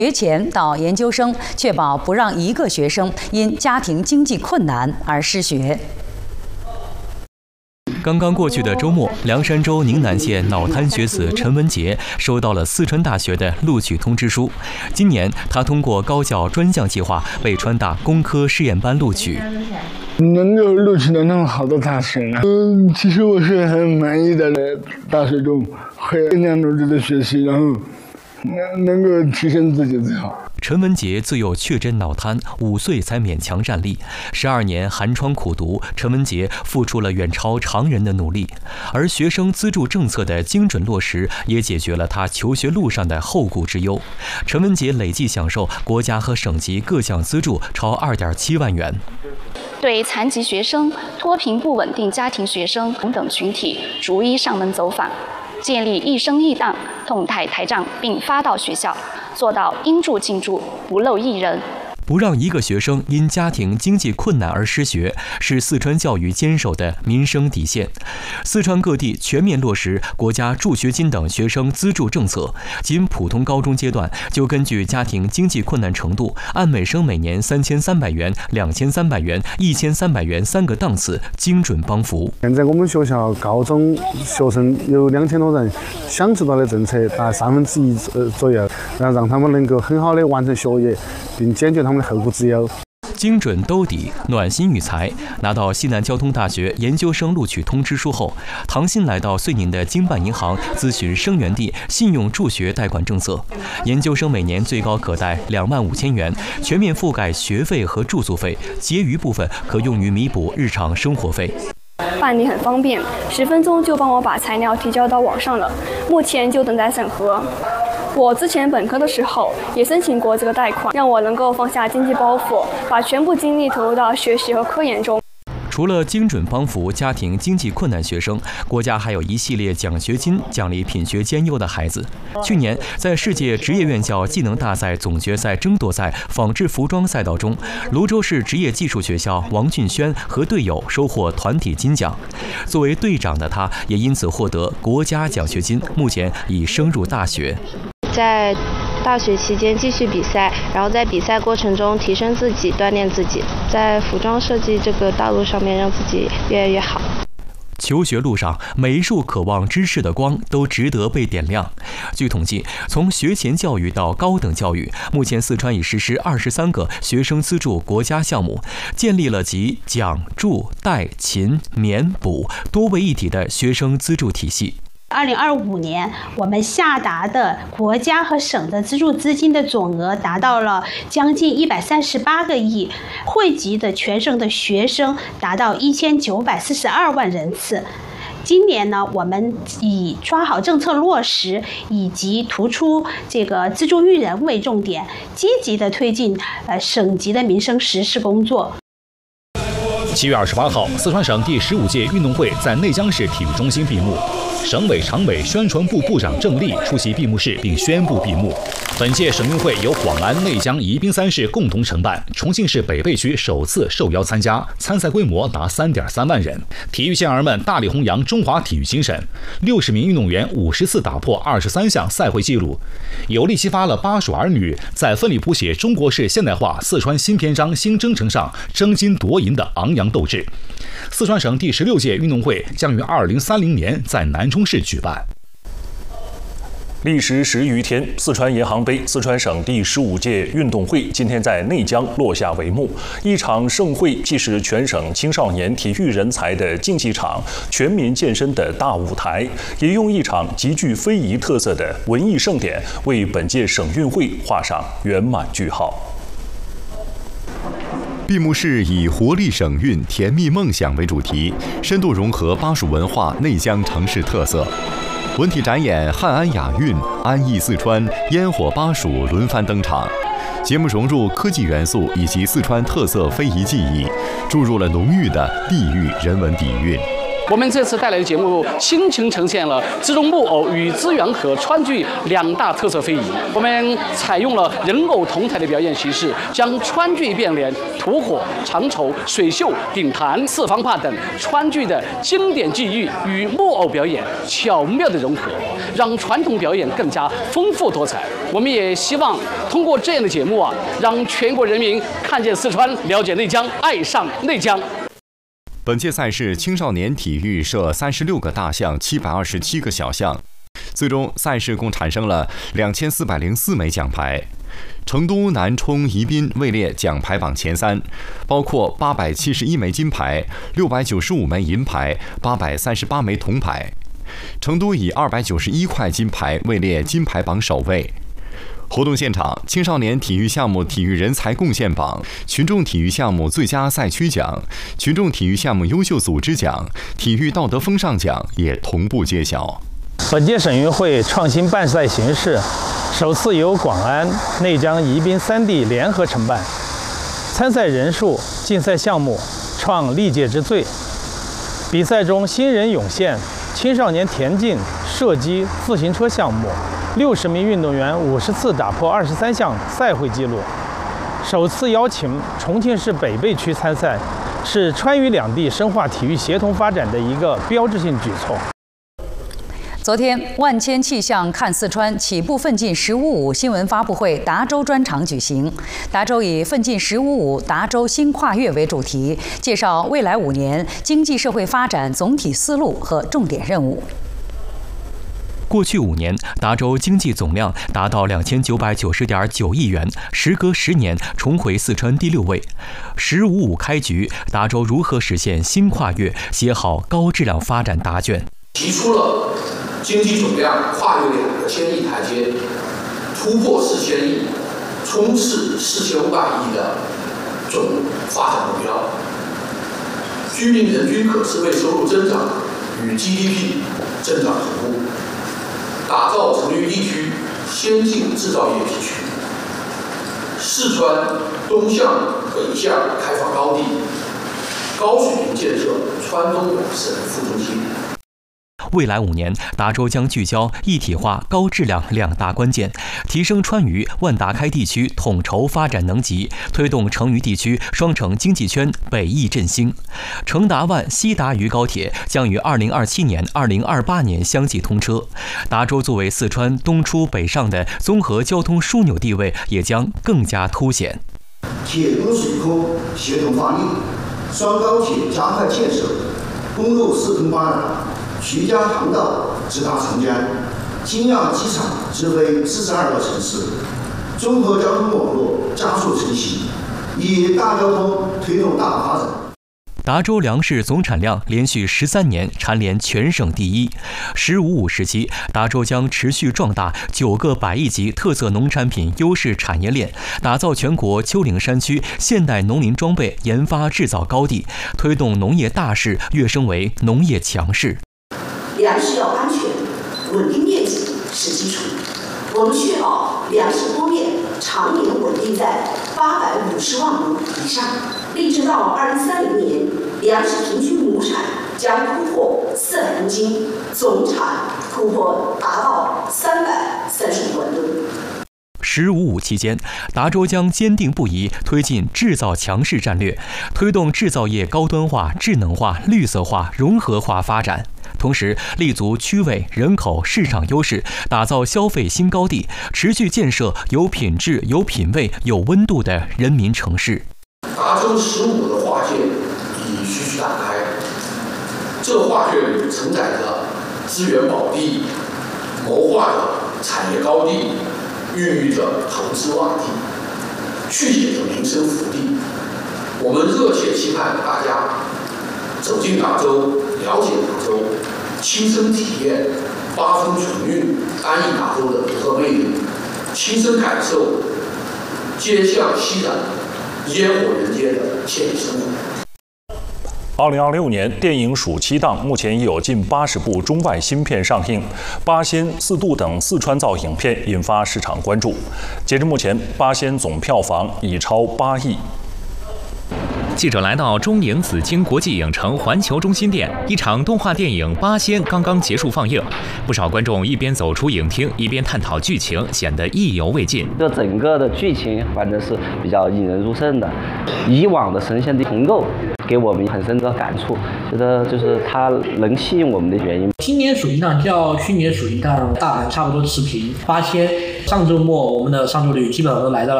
学前到研究生，确保不让一个学生因家庭经济困难而失学。 刚刚过去的周末，凉山州宁南县脑瘫学子陈文杰收到了四川大学的录取通知书。今年，他通过高教专项计划被川大工科试验班录取。 能够录取到那么好的大学呢？其实我是很满意的，大学中会更加努力的学习，然后能够提升自己最好。 陈文杰自幼确诊脑瘫，5岁才勉强站立。12年寒窗苦读，陈文杰付出了远超常人的努力。而学生资助政策的精准落实，也解决了他求学路上的后顾之忧。陈文杰累计享受国家和省级各项资助超2.7万元。 对残疾学生、脱贫不稳定家庭学生等群体逐一上门走访，建立一生一档动态台账，并发到学校，做到应助尽助，不漏一人。 不让一个学生因家庭经济困难而失学，是四川教育坚守的民生底线。四川各地全面落实国家助学金等学生资助政策，仅普通高中阶段就根据家庭经济困难程度，按每生每年3300元、2300元、1300元3个档次精准帮扶。 现在我们学校高中学生有2000多人，享受到的政策达1/3左右，让他们能够很好的完成学业，并解决他们的后顾之忧。 精准兜底，暖心育才。拿到西南交通大学研究生录取通知书后，唐鑫来到遂宁的经办银行咨询生源地信用助学贷款政策。研究生每年最高可贷25000元，全面覆盖学费和住宿费，结余部分可用于弥补日常生活费。 办理很方便，10分钟就帮我把材料提交到网上了，目前就等待审核。我之前本科的时候也申请过这个贷款，让我能够放下经济包袱，把全部精力投入到学习和科研中。 除了精准帮扶家庭经济困难学生，国家还有一系列奖学金奖励品学兼优的孩子。去年，在世界职业院校技能大赛总决赛争夺赛纺织服装赛道中，泸州市职业技术学校王俊轩和队友收获团体金奖。作为队长的他，也因此获得国家奖学金，目前已升入大学。 在大学期间继续比赛，然后在比赛过程中提升自己，锻炼自己，在服装设计这个道路上面让自己越来越好。 求学路上，每一束渴望知识的光都值得被点亮。据统计，从学前教育到高等教育，目前四川已实施23个学生资助国家项目，建立了集奖、助、贷、勤、勉、补多位一体的学生资助体系。 2025年，我们下达的国家和省的资助资金的总额达到了将近138个亿，惠及的全省的学生达到1942万人次。今年呢，我们以抓好政策落实以及突出这个资助育人为重点，积极的推进省级的民生实事工作。 7月28号，四川省第15届运动会在内江市体育中心闭幕。省委常委宣传部部长郑丽出席闭幕式并宣布闭幕。本届省运会由广安、内江、宜宾3市共同承办，重庆市北碚区首次受邀参加，参赛规模达3.3万人。体育健儿们大力弘扬中华体育精神，60名运动员50次打破23项赛会纪录，有力激发了巴蜀儿女在奋力谱写中国式现代化四川新篇章新征程上争金夺银的昂扬斗志。四川省第16届运动会将于2030年在南充市举办。 历时10余天，四川银行杯四川省第15届运动会今天在内江落下帷幕。一场盛会既是全省青少年体育人才的竞技场、全民健身的大舞台，也用一场极具非遗特色的文艺盛典，为本届省运会画上圆满句号。 闭幕式以活力省运、甜蜜梦想为主题，深度融合巴蜀文化、内江城市特色。文体展演汉安雅韵、安逸四川、烟火巴蜀轮番登场，节目融入科技元素以及四川特色非遗技艺，注入了浓郁的地域人文底蕴。 我们这次带来的节目，倾情呈现了资中木偶与资源和川剧2大特色非遗。我们采用了人偶同台的表演形式，将川剧变脸、吐火、长绸、水袖、顶坛、四方帕等川剧的经典技艺与木偶表演巧妙的融合，让传统表演更加丰富多彩。我们也希望通过这样的节目让全国人民看见四川，了解内江，爱上内江。 本届赛事青少年体育设36个大项，727个小项，最终赛事共产生了2404枚奖牌。成都、南充、宜宾位列奖牌榜前3，包括871枚金牌、695枚银牌、838枚铜牌。成都以291块金牌位列金牌榜首位。活动现场，青少年体育项目体育人才贡献榜、群众体育项目最佳赛区奖、群众体育项目优秀组织奖、体育道德风尚奖也同步揭晓。 本届省运会创新办赛形式，首次由广安、内江、宜宾3地联合承办，参赛人数、竞赛项目创历届之最。比赛中新人涌现，青少年田径、射击、自行车项目，60名运动员50次打破23项赛会纪录。首次邀请重庆市北碚区参赛，是川渝2地深化体育协同发展的一个标志性举措。 昨天，万千气象看四川起步奋进“15+5”新闻发布会达州专场举行。达州以“奋进15+5，达州新跨越”为主题，介绍未来5年经济社会发展总体思路和重点任务。 过去5年，达州经济总量达到2990.9亿元，时隔10年重回四川第6位。“15+5”开局，达州如何实现新跨越，写好高质量发展答卷。 提出了经济总量跨越2个千亿台阶，突破4000亿，冲刺4500亿的总发展目标。居民人均可支配收入增长与 GDP 增长同步，打造成渝地区先进制造业地区。四川东向北向开发高地，高水平建设川东省副中心。 未来5年，达州将聚焦一体化、高质量2大关键，提升川渝、万达开地区统筹发展能级，推动成渝地区双城经济圈北益振兴。成达万、西达渝高铁将于2027年、2028年相继通车。达州作为四川东出北上的综合交通枢纽地位也将更加凸显。 铁东水空协同发力，双高铁加快建设，公路4通8达。徐家航道直达长江，金亚机场直飞42个城市，综合交通网络加速成型，以大交通推动大发展。 达州粮食总产量连续13年蝉联全省第1。“15+5”时期，达州将持续壮大9个100亿级特色农产品优势产业链，打造全国丘陵山区现代农林装备研发制造高地，推动农业大势跃升为农业强势。 粮食要安全，稳定面积是基础。我们确保粮食供应常年稳定在850万亩以上，立志到2030年，粮食平均亩产将突破400公斤，总产突破达到335万吨。 “15+5”期间，达州将坚定不移推进制造强势战略，推动制造业高端化、智能化、绿色化、融合化发展。同时，立足区位、人口、市场优势，打造消费新高地，持续建设有品质、有品位、有温度的人民城市。 达州15的画卷已徐徐打开，这画卷里承载着资源宝地，谋划着产业高地，孕育着投资洼地，续写着民生福地。我们热切期盼大家走进达州，了解达州，亲身体验八风纯韵、安逸达州的独特魅力，亲身感受街巷熙攘、烟火人间的惬意生活。 2026年电影暑期档目前已有近80部中外新片上映，八仙、四渡等四川造影片引发市场关注。截至目前，八仙总票房已超8亿。 记者来到中影紫金国际影城环球中心店，一场动画电影《八仙》刚刚结束放映，不少观众一边走出影厅，一边探讨剧情，显得意犹未尽。 这整个的剧情反正是比较引人入胜的，以往的神仙的重构给我们很深的感触，觉得就是它能吸引我们的原因。 今年暑期档较去年暑期档大盘差不多持平。八仙上周末我们的上座率基本上都来到了